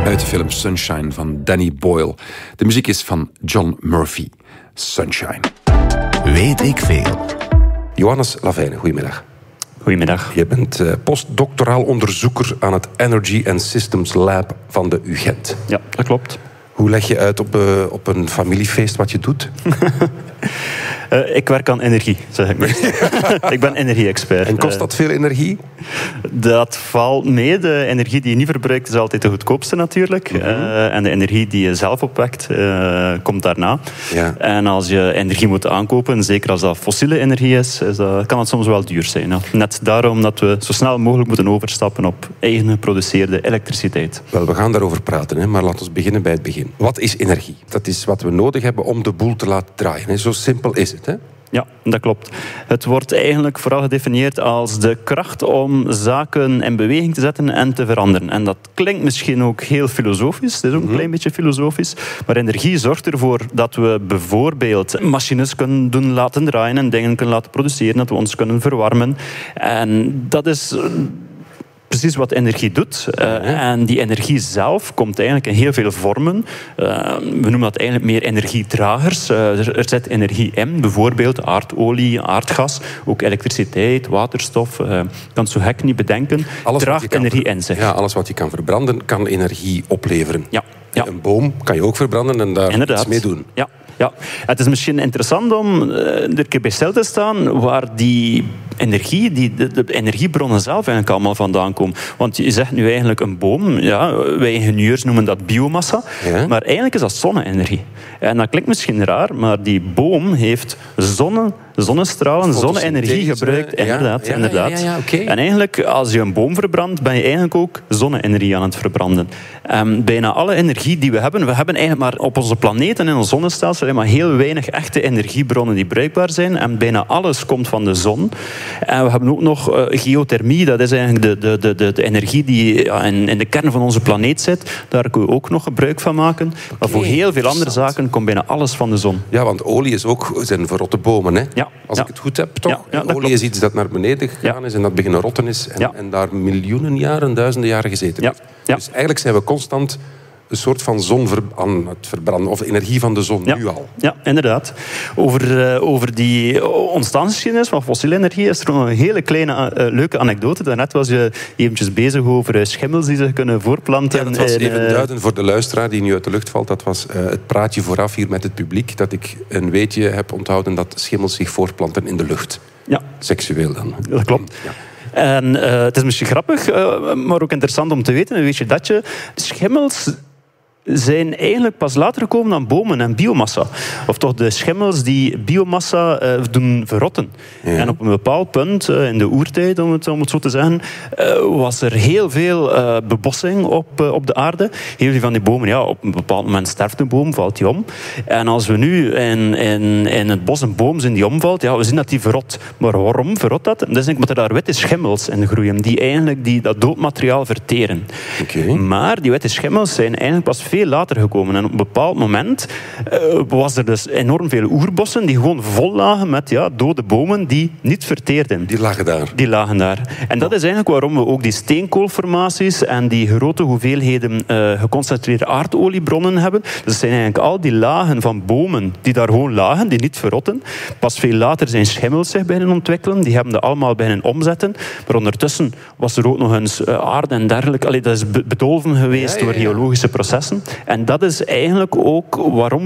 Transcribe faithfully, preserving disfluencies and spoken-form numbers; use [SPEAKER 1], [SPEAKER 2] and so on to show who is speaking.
[SPEAKER 1] Uit de film Sunshine van Danny Boyle. De muziek is van John Murphy. Sunshine.
[SPEAKER 2] Weet ik veel.
[SPEAKER 3] Johannes Lavijnen, goedemiddag.
[SPEAKER 4] Goedemiddag.
[SPEAKER 3] Je bent uh, postdoctoraal onderzoeker aan het Energy and Systems Lab van de U Gent.
[SPEAKER 4] Ja, dat klopt.
[SPEAKER 3] Hoe leg je uit op, uh, op een familiefeest wat je doet?
[SPEAKER 4] uh, ik werk aan energie, zeg ik maar. Ik ben energie-expert.
[SPEAKER 3] En kost dat veel energie?
[SPEAKER 4] Dat valt mee. De energie die je niet verbruikt is altijd de goedkoopste natuurlijk. Mm-hmm. Uh, en de energie die je zelf opwekt, uh, komt daarna.
[SPEAKER 3] Ja.
[SPEAKER 4] En als je energie moet aankopen, zeker als dat fossiele energie is, is dat, kan het soms wel duur zijn. Hè? Net daarom dat we zo snel mogelijk moeten overstappen op eigen geproduceerde elektriciteit.
[SPEAKER 3] Wel, we gaan daarover praten, hè, maar laten we beginnen bij het begin. Wat is energie? Dat is wat we nodig hebben om de boel te laten draaien. Hè. Zo simpel is het, hè?
[SPEAKER 4] Ja, dat klopt. Het wordt eigenlijk vooral gedefinieerd als de kracht om zaken in beweging te zetten en te veranderen. En dat klinkt misschien ook heel filosofisch, het is ook een mm-hmm. klein beetje filosofisch, maar energie zorgt ervoor dat we bijvoorbeeld machines kunnen doen laten draaien en dingen kunnen laten produceren, dat we ons kunnen verwarmen. En dat is precies wat energie doet. Uh, en die energie zelf komt eigenlijk in heel veel vormen. Uh, we noemen dat eigenlijk meer energiedragers. Uh, er, er zit energie in, bijvoorbeeld aardolie, aardgas, ook elektriciteit, waterstof. Uh, ik kan het zo gek niet bedenken.
[SPEAKER 3] Alles
[SPEAKER 4] draagt energie ver- in zich.
[SPEAKER 3] Ja, alles wat je kan verbranden, kan energie opleveren.
[SPEAKER 4] Ja. Ja.
[SPEAKER 3] Een boom kan je ook verbranden en daar
[SPEAKER 4] Inderdaad.
[SPEAKER 3] iets mee doen.
[SPEAKER 4] Ja. Ja, het is misschien interessant om uh, er een keer bij stil te staan waar die energie, die, de, de energiebronnen zelf eigenlijk allemaal vandaan komen. Want je zegt nu eigenlijk een boom, ja, wij ingenieurs noemen dat biomassa, ja. Maar eigenlijk is dat zonne-energie. En dat klinkt misschien raar, maar die boom heeft zonne, zonnestralen, zonne-energie gebruikt.
[SPEAKER 3] Ja,
[SPEAKER 4] inderdaad,
[SPEAKER 3] ja,
[SPEAKER 4] inderdaad.
[SPEAKER 3] Ja, ja, ja, okay.
[SPEAKER 4] En eigenlijk, als je een boom verbrandt, ben je eigenlijk ook zonne-energie aan het verbranden. Um, bijna alle energie die we hebben, we hebben eigenlijk maar op onze planeet en in ons zonnestelsel maar heel weinig echte energiebronnen die bruikbaar zijn. En bijna alles komt van de zon. En we hebben ook nog uh, geothermie, dat is eigenlijk de, de, de, de, de energie die ja, in, in de kern van onze planeet zit. Daar kunnen we ook nog gebruik van maken. Okay, maar voor heel veel andere zaken komt bijna alles van de zon.
[SPEAKER 3] Ja, want olie is ook, zijn verrotte bomen. Hè?
[SPEAKER 4] Ja,
[SPEAKER 3] Als
[SPEAKER 4] ja.
[SPEAKER 3] ik het goed heb, toch?
[SPEAKER 4] Ja, ja,
[SPEAKER 3] olie
[SPEAKER 4] klopt.
[SPEAKER 3] is iets dat naar beneden gegaan ja. is en dat beginnen rotten is. En,
[SPEAKER 4] ja.
[SPEAKER 3] en daar miljoenen jaren, duizenden jaren gezeten
[SPEAKER 4] ja.
[SPEAKER 3] heeft.
[SPEAKER 4] Ja.
[SPEAKER 3] Dus eigenlijk zijn we constant een soort van zon ver- aan het verbranden, of energie van de zon,
[SPEAKER 4] ja.
[SPEAKER 3] nu al.
[SPEAKER 4] Ja, inderdaad. Over, uh, over die ontstaansgeschiedenis van fossiele energie is er nog een hele kleine uh, leuke anekdote. Daarnet was je eventjes bezig over uh, schimmels die zich kunnen voorplanten.
[SPEAKER 3] Ja, dat was
[SPEAKER 4] in, uh,
[SPEAKER 3] even duiden voor de luisteraar die nu uit de lucht valt. Dat was uh, het praatje vooraf hier met het publiek, dat ik een weetje heb onthouden dat schimmels zich voortplanten in de lucht.
[SPEAKER 4] Ja.
[SPEAKER 3] Seksueel dan.
[SPEAKER 4] Dat klopt.
[SPEAKER 3] Ja.
[SPEAKER 4] En uh, het is misschien grappig, uh, maar ook interessant om te weten. Weet je dat je schimmels zijn eigenlijk pas later gekomen dan bomen en biomassa. Of toch de schimmels die biomassa uh, doen verrotten. Ja. En op een bepaald punt, uh, in de oertijd, om het, om het zo te zeggen, uh, was er heel veel uh, bebossing op, uh, op de aarde. Heel veel van die bomen, ja, op een bepaald moment sterft een boom, valt die om. En als we nu in, in, in het bos een boom zien die omvalt, ja, we zien dat die verrot. Maar waarom verrot dat? Dat is denk ik omdat er daar witte schimmels in groeien, die eigenlijk die, dat doodmateriaal verteren.
[SPEAKER 3] Okay.
[SPEAKER 4] Maar die witte schimmels zijn eigenlijk pas veel later gekomen. En op een bepaald moment uh, was er dus enorm veel oerbossen die gewoon vol lagen met ja, dode bomen die niet verteerden.
[SPEAKER 3] Die lagen daar.
[SPEAKER 4] Die lagen daar. En dat is eigenlijk waarom we ook die steenkoolformaties en die grote hoeveelheden uh, geconcentreerde aardoliebronnen hebben. Dus het zijn eigenlijk al die lagen van bomen die daar gewoon lagen, die niet verrotten. Pas veel later zijn schimmels zich beginnen ontwikkelen. Die hebben dat allemaal beginnen omzetten. Maar ondertussen was er ook nog eens uh, aarde en dergelijke. Allee, dat is bedolven geweest ja, ja, ja. door geologische processen. En dat is eigenlijk ook waarom